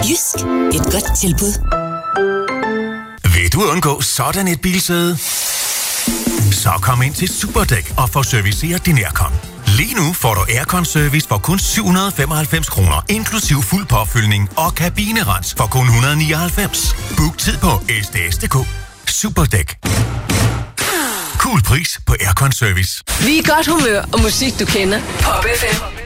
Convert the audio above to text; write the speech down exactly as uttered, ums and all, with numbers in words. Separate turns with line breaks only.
Jysk. Et godt tilbud.
Vil du undgå sådan et bilsæde? Så kom ind til Superdæk og få serviceret din aircon. Lige nu får du aircon-service for kun syv hundrede og femoghalvfems kroner, inklusiv fuld påfyldning og kabinerens for kun et hundrede og nioghalvfems. Book tid på s d s punktum d k. Superdæk. Cool pris på aircon-service.
Vi er godt humør og musik, du kender. Pop F M.